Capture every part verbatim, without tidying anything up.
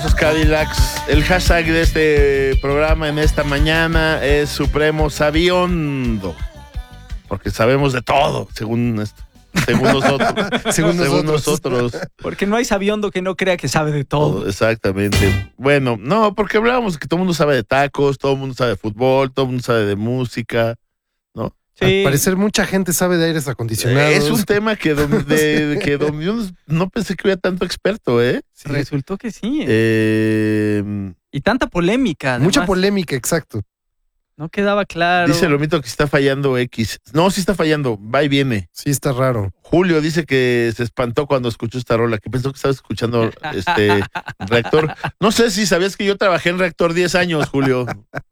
Cadillacs. El hashtag de este programa en esta mañana es Supremo Sabiondo. Porque sabemos de todo, según esto. Según nosotros. según, según nosotros. nosotros. Porque no hay sabiondo que no crea que sabe de todo. todo. Exactamente. Bueno, no, porque hablábamos que todo el mundo sabe de tacos, todo el mundo sabe de fútbol, todo el mundo sabe de música, ¿no? Sí. Al parecer mucha gente sabe de aires acondicionados. Es un tema que, dom- de, que dom- yo no pensé que hubiera tanto experto, ¿eh? Sí. Resultó que sí. eh Y tanta polémica. Además. Mucha polémica, exacto. No quedaba claro. dice Lomito que está fallando X. No, sí está fallando, va y viene. Sí, está raro. Julio dice que se espantó cuando escuchó esta rola, que pensó que estaba escuchando este Reactor. No sé si sabías que yo trabajé en Reactor diez años, Julio.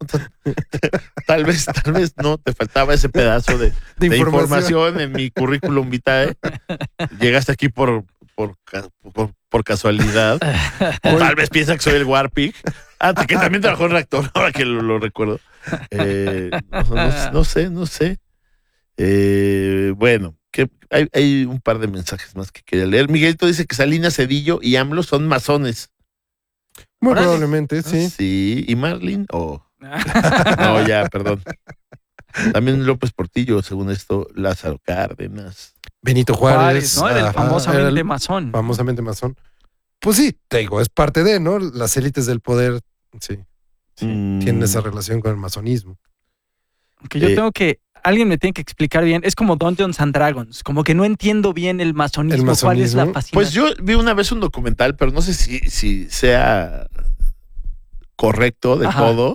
Tal vez, tal vez no, te faltaba ese pedazo de, De de información. información en mi currículum vitae. Llegaste aquí por, por, ca- por, por casualidad. O tal vez piensa que soy el Warpig. Ah, que también trabajó en Reactor, ahora que lo, lo recuerdo. Eh, no, no- no sé, no sé. Eh, bueno, que hay, hay un par de mensajes más que quería leer. Miguelito dice que Salinas, Cedillo y AMLO son masones. Muy Órale. probablemente, sí. Sí, y Marlin, oh. No, ya, perdón. También López Portillo, según esto, Lázaro Cárdenas. Benito Juárez. Juárez, ¿no? Era el ajá, famosamente era el masón. famosamente masón. Pues sí, te digo, es parte de, ¿no? Las élites del poder, sí, Mm, tienen esa relación con el masonismo. Que yo Eh, tengo que... Alguien me tiene que explicar bien. Es como Dungeons and Dragons. Como que no entiendo bien el masonismo. El ¿Cuál es la masonismo. fascinación? Pues yo vi una vez un documental, pero no sé si, si sea correcto de Ajá. todo,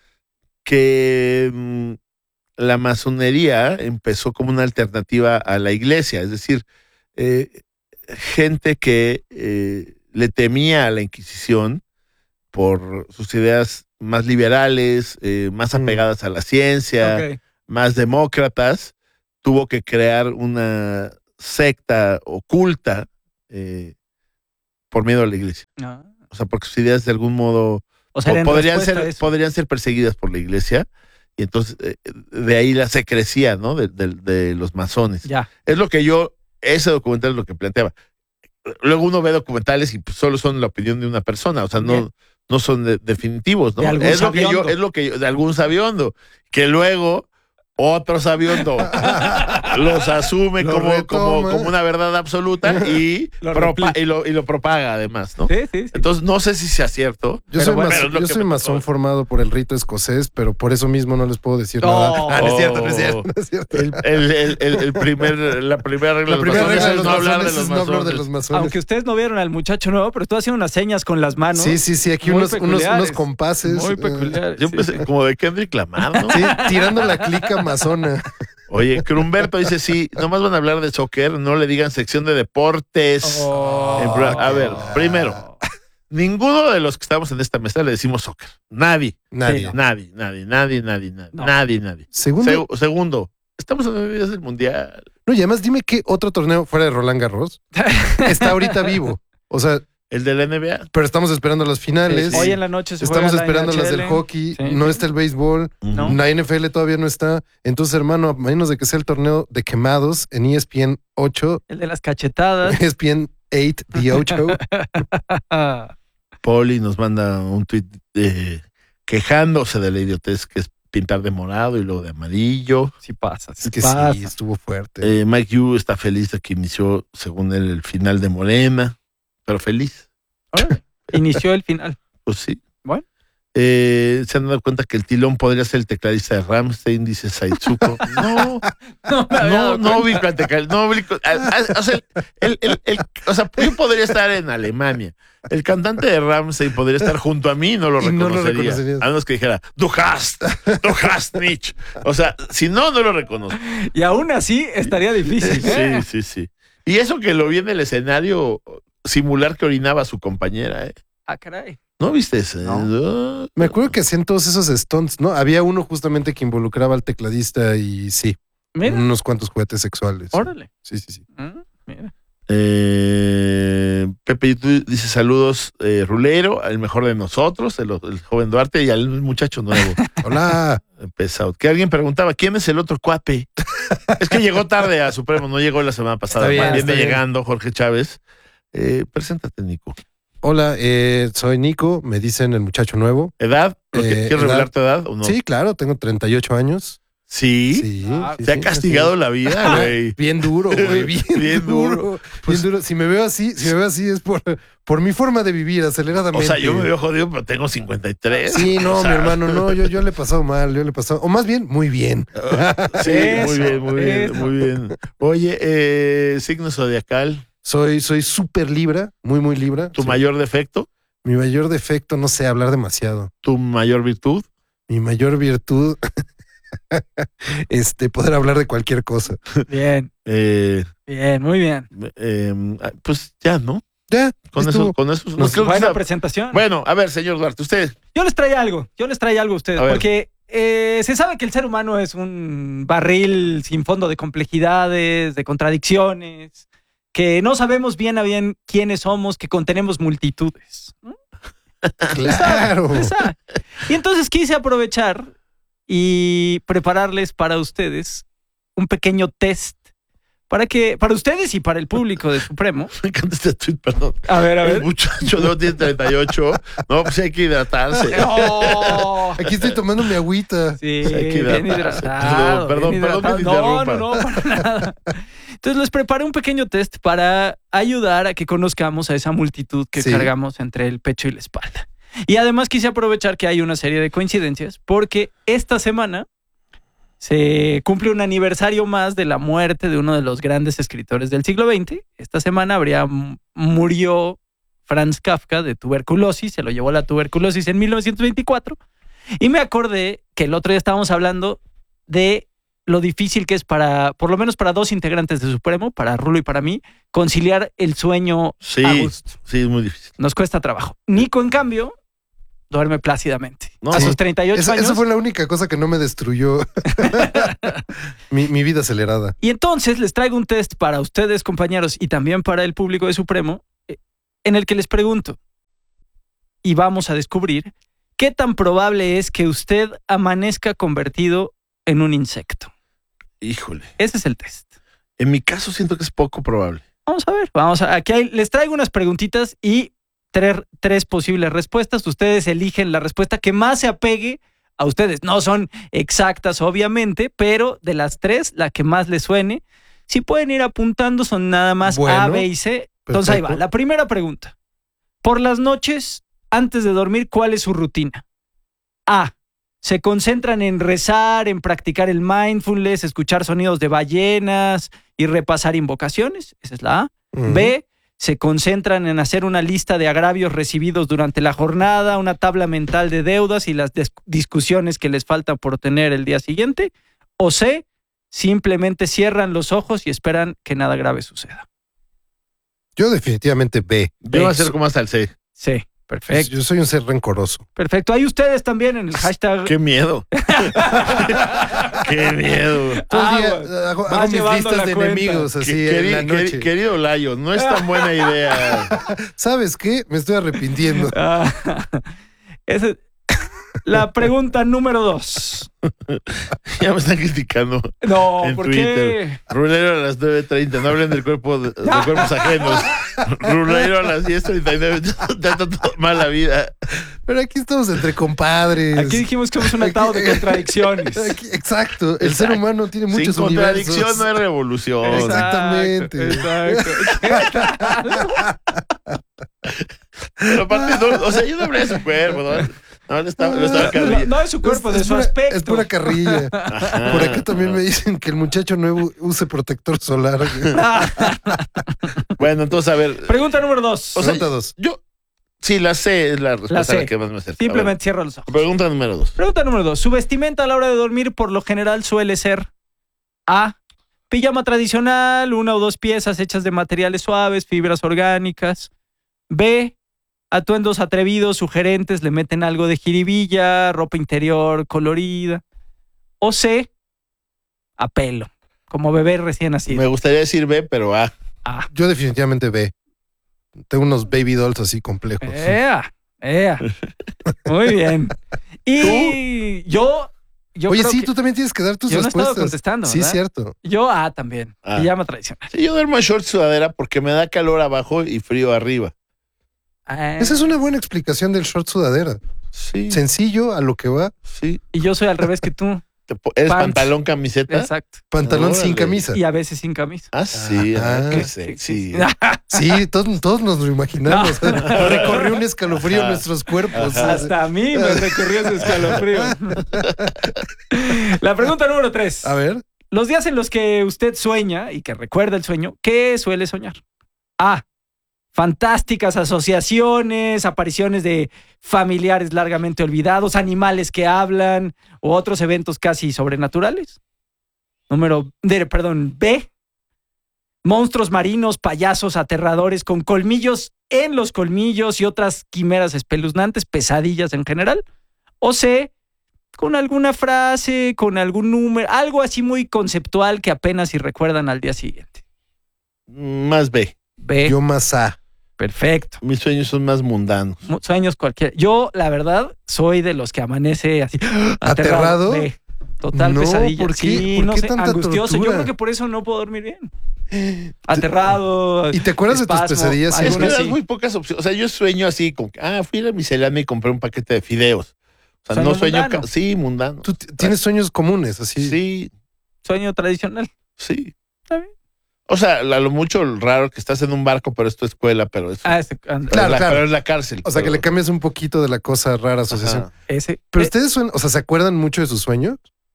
que mm, la masonería empezó como una alternativa a la iglesia, es decir, eh, gente que eh, le temía a la Inquisición por sus ideas más liberales, eh, más Mm. apegadas a la ciencia, Ok. más demócratas, tuvo que crear una secta oculta eh, por miedo a la iglesia. Ah. O sea, porque sus ideas de algún modo O sea, po- era en podrían, respuesta ser, a eso. podrían ser perseguidas por la iglesia. Y entonces eh, de ahí la secrecía, ¿no? De, de- de los masones. Ya. Es lo que yo, ese documental es lo que planteaba. Luego uno ve documentales y pues solo son la opinión de una persona, o sea, Bien. no, no son de- definitivos, ¿no? De algún Es lo que yo, sabiondo. es lo que yo, de algún sabiondo, que luego otro sabiondo los asume Lo como, como, retoma. como una verdad absoluta y, Lo propa- replica. y, lo, y lo propaga además, ¿no? Sí, sí, sí. Entonces no sé si sea cierto. Yo Pero soy, bueno, mas- pero es lo yo que soy me masón tocó. formado por el rito escocés, pero por eso mismo no les puedo decir No. nada. Ah, no es cierto, no es cierto, no es cierto. El, el, el, el- el primer, la primera regla La de los primera masones regla de es los no hablar de masones los es no hablar de masones. los masones. Aunque ustedes no vieron al muchacho nuevo, pero estuvo haciendo unas señas con las manos. Sí, sí, sí, aquí Muy unos, unos, peculiares. unos compases. Muy eh, peculiar. Yo pensé como de Kendrick Lamar, ¿no? sí, tirando la clica masona. Oye, que Humberto dice, sí, nomás van a hablar de soccer, no le digan sección de deportes. Oh. En pro- a ver, primero, ninguno de los que estamos en esta mesa le decimos soccer. Nadie. Nadie. Sí, Nadie, nadie, nadie, nadie, nadie, No. nadie, nadie. Segundo, Segu- segundo, estamos en nueve días del mundial. no, y además dime qué otro torneo fuera de Roland Garros está ahorita vivo. O sea, El de la N B A. pero estamos esperando las finales. Hoy en la noche se Estamos juega la esperando las del N H L. hockey. Sí. No está el béisbol. No. La N F L todavía no está. Entonces, hermano, a menos de que sea el torneo de quemados en E S P N ocho, El de las cachetadas. E S P N ocho, The ocho. Poli nos manda un tuit eh, quejándose de la idiotez que es pintar de morado y luego de amarillo. Sí pasa, sí Es que pasa. sí, estuvo fuerte. Eh, Mike Yu está feliz de que inició, según él, el final de Morena, pero feliz. Órale. Inició el final. Pues sí. Bueno. Eh, se han dado cuenta que el Tilón podría ser el tecladista de Rammstein, dice Saitsuko. No, No, me había no, dado no cuenta. ubico al tecladista. No ubico, a- a- o, sea, el, el- el- o sea, yo podría estar en Alemania. El cantante de Rammstein podría estar junto a mí y no lo Y no lo reconocería. reconocerías. A menos que dijera, du hast, du hast nicht. O sea, si no, no lo reconozco. Y aún así estaría difícil. ¿eh? Sí, sí, sí. Y eso que lo vi en el escenario simular que orinaba a su compañera, ¿eh? Ah, caray. ¿No viste ese? No. Me acuerdo que hacían todos esos stunts, ¿no? Había uno justamente que involucraba al tecladista y sí, Mira. unos cuantos juguetes sexuales. Órale. Sí, sí, sí. Mm, Mira. Eh, Pepe YouTube dice saludos, eh, Rulero, el mejor de nosotros, el, el joven Duarte y al muchacho nuevo. Hola. Pesado. Que alguien preguntaba, ¿quién es el otro cuape? Es que llegó tarde a Supremo, no llegó la semana pasada. Está bien, Viene está bien. llegando Jorge Chávez. Eh, preséntate, Nico. Hola, eh, soy Nico, me dicen el muchacho nuevo. ¿Edad? ¿Lo que- Eh, ¿Quieres edad. revelar tu edad o no? Sí, claro, tengo treinta y ocho años. ¿Sí? Sí, Ah, sí, ¿Te ha sí, castigado sí. la vida, güey? Bien duro, güey, bien, Bien duro. duro. Bien duro. Si me veo así, si me veo así es por, por mi forma de vivir aceleradamente. O sea, yo me veo jodido, pero tengo cincuenta y tres. Sí, no, O sea, mi hermano, no, yo, yo le he pasado mal, yo le he pasado, o más bien, muy bien. Sí, Eso, muy bien, muy bien, eso. muy bien. Oye, eh, signo zodiacal, Soy, soy súper libra, muy, muy libra. tu Sí. mayor defecto, Mi mayor defecto, no sé, hablar demasiado. tu mayor virtud. Mi mayor virtud, este, poder hablar de cualquier cosa. Bien, Eh, bien, muy bien. eh, pues ya, ¿no? Ya, Con estuvo. eso, con eso. no Nos- creo que Buena sea- presentación. Bueno, a ver, señor Duarte, usted. Yo les traía algo, yo les traía algo a ustedes, A ver. porque eh, se sabe que el ser humano es un barril sin fondo de complejidades, de contradicciones, que no sabemos bien a bien quiénes somos, que contenemos multitudes. ¿no? Claro. Se sabe. Y entonces quise aprovechar y prepararles para ustedes un pequeño test para que, para ustedes y para el público de Supremo. Me encanta este tweet, perdón. A ver, a El ver. muchacho no tiene treinta y ocho. No, pues hay que hidratarse. ¡Oh! Aquí estoy tomando mi agüita. Sí, Hay que bien hidratarse. hidratado. Perdón, bien perdón, perdón que te hidratado. No, interrumpa. no, no, para nada. Entonces les preparé un pequeño test para ayudar a que conozcamos a esa multitud que Sí. cargamos entre el pecho y la espalda. Y además quise aprovechar que hay una serie de coincidencias porque esta semana se cumple un aniversario más de la muerte de uno de los grandes escritores del siglo veinte. Esta semana habría, murió Franz Kafka de tuberculosis, se lo llevó la tuberculosis en mil novecientos veinticuatro. Y me acordé que el otro día estábamos hablando de lo difícil que es para, por lo menos para dos integrantes de Supremo, para Rulo y para mí, conciliar el sueño Sí, a gusto. sí, es muy difícil. Nos cuesta trabajo. Nico, en cambio, duerme plácidamente. No, a sí. sus treinta y ocho Esa, años. esa fue la única cosa que no me destruyó mi, mi vida acelerada. Y entonces les traigo un test para ustedes, compañeros, y también para el público de Supremo, eh, en el que les pregunto, y vamos a descubrir, ¿qué tan probable es que usted amanezca convertido en un insecto? Híjole. Ese es el test. En mi caso siento que es poco probable. Vamos a ver, vamos a, aquí hay- les traigo unas preguntitas y tres, tres posibles respuestas. Ustedes eligen la respuesta que más se apegue a ustedes. No son exactas, obviamente, pero de las tres, la que más les suene. Si pueden ir apuntando, son nada más A, Bueno, B y C. Entonces ahí va. perfecto. La primera pregunta. Por las noches, antes de dormir, ¿cuál es su rutina? A. Se concentran en rezar, en practicar el mindfulness, escuchar sonidos de ballenas y repasar invocaciones. Esa es la A. Ujú. B. Se concentran en hacer una lista de agravios recibidos durante la jornada, una tabla mental de deudas y las dis- discusiones que les faltan por tener el día siguiente. O C. Simplemente cierran los ojos y esperan que nada grave suceda. Yo definitivamente B. Yo voy a hacer como hasta el C. Sí, perfecto. Yo soy un ser rencoroso. Perfecto. Hay ustedes también en el hashtag. Qué miedo. Qué miedo. Todo el día Aguas. hago, Vas hago mis llevando listas la de cuenta. enemigos así Que- en queri- la queri- noche. querido Layo, no es tan buena idea. ¿Sabes qué? Me estoy arrepintiendo. Ah, esa- la pregunta número dos. Ya me están criticando. No, En ¿por Twitter. qué? Rulero a las nueve treinta. No hablen del cuerpo de, de cuerpos ajenos. Rulero a las diez treinta y nueve. Trata todo mal la vida. Pero aquí estamos entre compadres. Aquí dijimos que somos un atado de contradicciones. Aquí- exacto. El ser Exacto. humano tiene muchos Sin contradicción universos. no hay revolución. Exactamente. Exacto. Pero aparte, no, o sea, yo no hablé de su cuerpo, ¿no? No, le estaba, le estaba No, carrilla. no de su cuerpo, de es su pura, aspecto. Es pura carrilla. Ajá. Por aquí también me dicen que el muchacho nuevo use protector solar. Bueno, entonces, a ver. Pregunta número dos. O sea, Pregunta dos. yo. Sí, la C es la respuesta C. a la que más me acerca. Simplemente cierra los ojos. A ver, pregunta número dos. Pregunta número dos. Su vestimenta a la hora de dormir por lo general suele ser A. Pijama tradicional, una o dos piezas hechas de materiales suaves, fibras orgánicas. B. Atuendos atrevidos, sugerentes, le meten algo de jiribilla, ropa interior colorida. O C. A pelo, como bebé recién nacido. Me gustaría decir B, pero A. A. Yo definitivamente B. Tengo unos baby dolls así complejos. Ea, ea. Muy bien. Y yo, yo Oye, creo sí, que tú también tienes que dar tus yo no he estado respuestas. contestando, Sí, es ¿verdad? cierto. yo A también. Ah. Pijama tradicional. Sí, yo duermo en short sudadera porque me da calor abajo y frío arriba. Ah, Esa es una buena explicación del short sudadera. Sí, Sencillo, a lo que va. sí. Y yo soy al revés que tú. Te po- ¿Eres Pants. pantalón, camiseta? Exacto. Pantalón Órale. sin camisa. Y a veces sin camisa. Ah, sí. Ajá. ah, qué Sí, sexy. sí. Sí, todos, todos nos lo imaginamos. Recorrió un escalofrío en Ajá. nuestros cuerpos. Hasta a mí me recorrió ese escalofrío. La pregunta número tres. A ver. Los días en los que usted sueña y que recuerda el sueño, ¿qué suele soñar? A. Fantásticas asociaciones, apariciones de familiares largamente olvidados, animales que hablan o otros eventos casi sobrenaturales. Número, de, perdón, B. Monstruos marinos, payasos aterradores con colmillos en los colmillos y otras quimeras espeluznantes, pesadillas en general. O C. Con alguna frase, con algún número, algo así muy conceptual que apenas si recuerdan al día siguiente. Más B. B. Yo más A. Perfecto. Mis sueños son más mundanos. Mu- Sueños cualquiera. Yo, la verdad, soy de los que amanece así. ¿Aterrado? B. Total No, pesadilla. ¿por qué? Sí, ¿Por no qué sé, tanta angustioso. Yo tortura? creo que por eso no puedo dormir bien. Aterrado. ¿Y te acuerdas de tus espasmo, pesadillas? Es que algunas me das sí. muy pocas opciones. O sea, yo sueño así, como que, ah, fui a la miscelánea y compré un paquete de fideos. O sea, Sueño no sueño. mundano. ca- Sí, mundano. Tú t- tienes sueños comunes, así. Sí, Sueño tradicional. sí. Está bien. O sea, a lo mucho raro que estás en un barco, pero es tu escuela, pero es. Ah, ese, and- pero Claro, es la, claro. pero es la cárcel. O sea, que pero- le cambias un poquito de la cosa rara asociación. Ajá. ese. Pero eh, ustedes suenan, o sea, ¿se acuerdan mucho de sus sueños?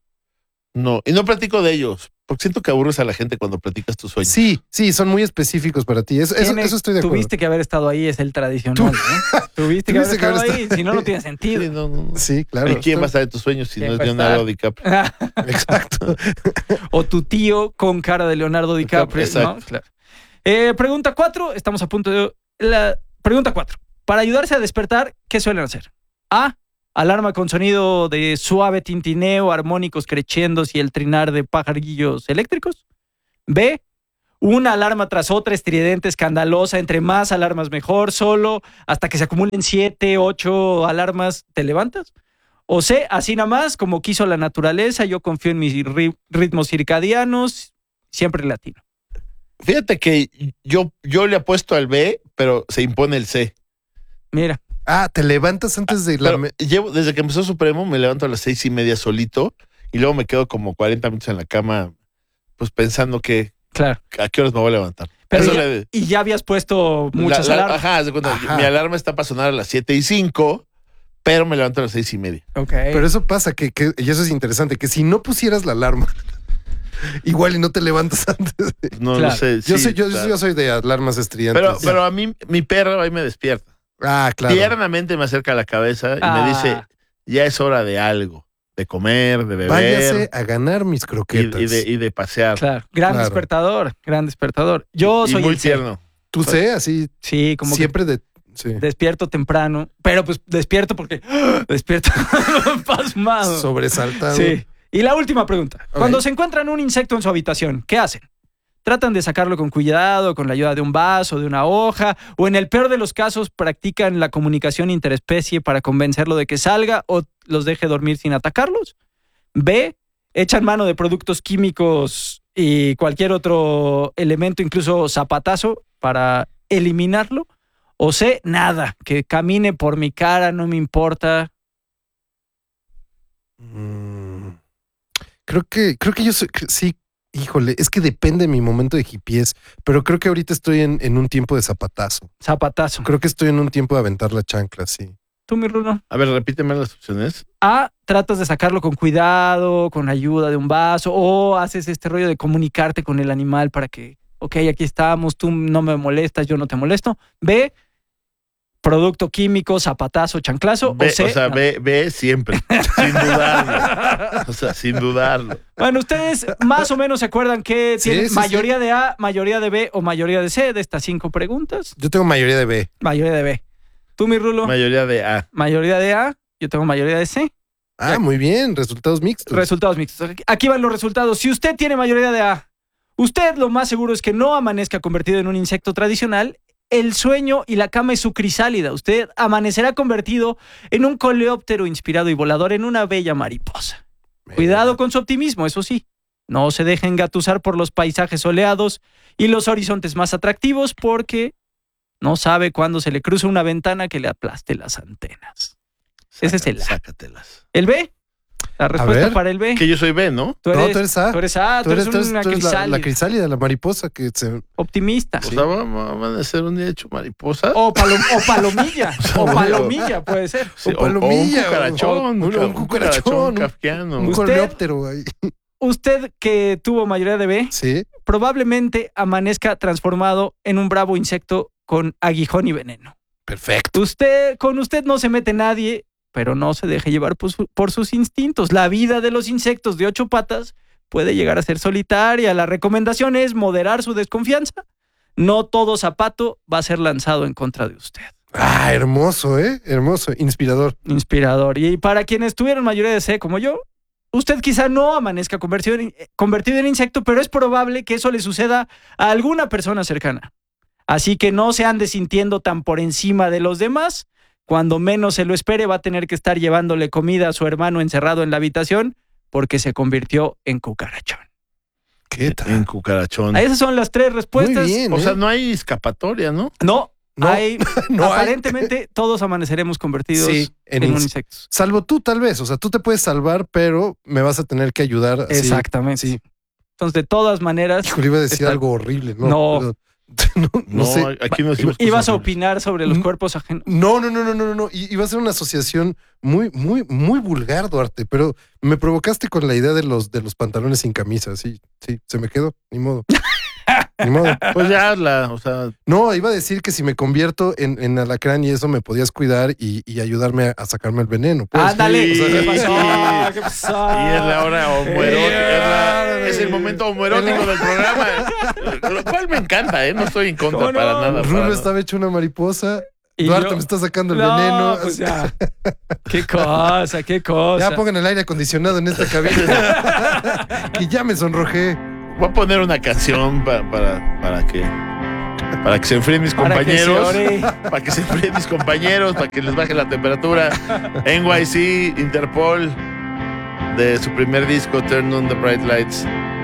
No, y no platico de ellos, porque siento que aburres a la gente cuando platicas tus sueños. Sí, sí, son muy específicos para ti. Eso, eso, tiene- eso estoy de acuerdo. Tuviste que haber estado ahí, es el tradicional. ¿no? Tuviste que haber Tuviste que haber estado ahí, si no, no tiene sentido. Sí, no, no, no. Sí, claro. ¿Y quién va a Estoy- estar en tus sueños si ¿Quién no es va a Leonardo estar? DiCaprio? Exacto. O tu tío con cara de Leonardo DiCaprio. Exacto. ¿no? Claro. Eh, pregunta cuatro. Estamos a punto de. La pregunta cuatro. Para ayudarse a despertar, ¿qué suelen hacer? A. Alarma con sonido de suave tintineo, armónicos crescendos y el trinar de pajarillos eléctricos. B. Una alarma tras otra, estridente, escandalosa. Entre más alarmas mejor, solo hasta que se acumulen siete, ocho alarmas, ¿te levantas? O C. Así nada más, como quiso la naturaleza, yo confío en mis ri- ritmos circadianos, siempre latino. Fíjate que yo, yo le apuesto al B, pero se impone el C. Mira, Ah, te levantas antes de la... Pero me- llevo, desde que empezó Supremo, me levanto a las seis y media solito y luego me quedo como cuarenta minutos en la cama, pues pensando que claro. a qué horas me voy a levantar. Pero Eso ya- le- y ya habías puesto muchas la- la- alarmas. Ajá, haz de cuenta, Ajá. mi alarma está para sonar a las siete y cinco, pero me levanto a las seis y media. Ok. Pero eso pasa, que, que, y eso es interesante, que si no pusieras la alarma, igual y no te levantas antes. de- No Claro. lo sé. Yo, sí, soy, yo, claro. yo soy de alarmas estridentes. pero, pero a mí, mi perro ahí me despierta. Ah, claro. Tiernamente me acerca a la cabeza y Ah. me dice, ya es hora de algo, de comer, de beber Váyase a ganar mis y, croquetas. y de, y de pasear. Claro. Gran Claro. despertador, gran despertador. Yo Y soy muy el C. tierno. Tú sé, así, Sí, como siempre de... Sí. que despierto temprano, pero pues despierto porque despierto pasmado. Sobresaltado. Sí. Y la última pregunta. Ok. Cuando se encuentran un insecto en su habitación, ¿qué hacen? ¿Tratan de sacarlo con cuidado, con la ayuda de un vaso, de una hoja? ¿O en el peor de los casos practican la comunicación interespecie para convencerlo de que salga o los deje dormir sin atacarlos? B. ¿Echan mano de productos químicos y cualquier otro elemento, incluso zapatazo, para eliminarlo? O C. Nada, que camine por mi cara, no me importa. Mm, creo que, creo que yo soy, cre- sí, híjole, es que depende de mi momento de hipiés, pero creo que ahorita estoy en, en un tiempo de zapatazo. Zapatazo. Creo que estoy en un tiempo de aventar la chancla, sí. ¿Tú, mi Rulo? A ver, repíteme las opciones. A, tratas de sacarlo con cuidado, con ayuda de un vaso, o haces este rollo de comunicarte con el animal para que, ok, aquí estamos, tú no me molestas, yo no te molesto. B, producto químico, zapatazo, chanclazo. Ve, o C, o sea, no. ve, ve siempre, sin dudarlo. O sea, sin dudarlo. Bueno, ustedes más o menos se acuerdan que Sí, tienen sí, mayoría de A, mayoría de B o mayoría de C de estas cinco preguntas. Yo tengo mayoría de B. Mayoría de B. ¿Tú, mi Rulo? Mayoría de A. Mayoría de A, yo tengo mayoría de C. Ah, muy bien, resultados mixtos. Resultados mixtos. Aquí van los resultados. Si usted tiene mayoría de A, usted lo más seguro es que no amanezca convertido en un insecto tradicional. El sueño y la cama es su crisálida. Usted amanecerá convertido en un coleóptero inspirado y volador en una bella mariposa. Cuidado con su optimismo, eso sí. No se deje engatusar por los paisajes soleados y los horizontes más atractivos porque No sabe cuándo se le cruza una ventana que le aplaste las antenas. Ese es el A. Sácatelas. ¿El B? La respuesta ver. para el B. Que yo soy B, ¿no? Tú No, eres, tú eres A. Tú eres A, tú, eres, tú eres, una tú eres la, crisálida. la crisálida, la mariposa que se... Optimista. O sea, ¿van van a ser un día hecho mariposa? O, palom- o palomilla. o palomilla, puede ser. Sí, o palomilla, un cucarachón. o- un- un un cucarachón, un- kafkiano. Un ¿Usted? coleóptero ahí. Usted que tuvo mayoría de B, Sí. probablemente amanezca transformado en un bravo insecto con aguijón y veneno. Perfecto. Usted, con usted no se mete nadie, pero no se deje llevar por, su- por sus instintos. La vida de los insectos de ocho patas puede llegar a ser solitaria. La recomendación es moderar su desconfianza. No todo zapato va a ser lanzado en contra de usted. Ah, hermoso, ¿eh? Hermoso, inspirador. Inspirador. Y para quienes tuvieron mayoría de C como yo, usted quizá no amanezca convertido en, convertido en insecto, pero es probable que eso le suceda a alguna persona cercana. Así que no se ande sintiendo tan por encima de los demás. Cuando menos se lo espere, va a tener que estar llevándole comida a su hermano encerrado en la habitación porque se convirtió en cucarachón. ¿Qué En tal? cucarachón. Esas son las tres respuestas. Muy bien, O ¿eh? sea, no hay escapatoria, ¿no? No, No, hay, no hay. aparentemente todos amaneceremos convertidos Sí, en en, ins- insectos. Salvo tú, tal vez. O sea, tú te puedes salvar, pero me vas a tener que ayudar. así. Exactamente. Sí. Entonces, de todas maneras, Híjole, iba a decir Está- algo horrible. No, No. perdón. no, no No, sé. aquí no decimos ibas a cosas opinar sobre los Mm. cuerpos ajenos. No, no, no, no, no, no, no. I- Iba a ser una asociación muy, muy, muy vulgar, Duarte, pero me provocaste con la idea de los, de los pantalones sin camisa. Sí, sí, se me quedó. Ni modo. Ni modo. horribles. Pues ya hazla, o sea, No, iba a decir que si me convierto en, en alacrán y eso me podías cuidar y, y ayudarme a, a sacarme el veneno. Pues. Ándale, sí. ¿qué pasó? ¿Qué pasó? y es la hora homoerótica, es, la- es el Ey. momento homoerótico del programa. Lo cual me encanta, ¿eh? No estoy en contra ¿Cómo no? para nada. para Rulo nada. estaba hecho una mariposa. Y Duarte yo- me está sacando el No, veneno. pues ya. Qué cosa, qué cosa. Ya pongan el aire acondicionado en esta cabina. Y ya me sonrojé. Voy a poner una canción pa- para, para que para que se enfríen mis Para que se compañeros. ore. Para que se enfríen mis compañeros, para que les baje la temperatura. N Y C, Interpol, de su primer disco, Turn on the Bright Lights.